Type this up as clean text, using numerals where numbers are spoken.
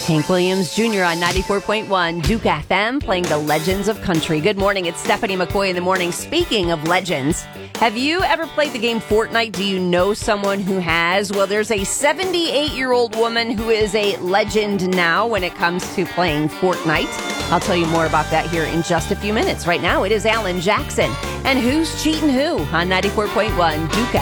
Hank Williams Jr. on 94.1 Duke FM playing the Legends of Country. Good morning. It's Stephanie McCoy in the morning. Speaking of legends, have you ever played the game Fortnite? Do you know someone who has? Well, there's a 78-year-old woman who is a legend now when it comes to playing Fortnite. I'll tell you more about that here in just a few minutes. Right now, it is Alan Jackson. And who's cheating who on 94.1 Duke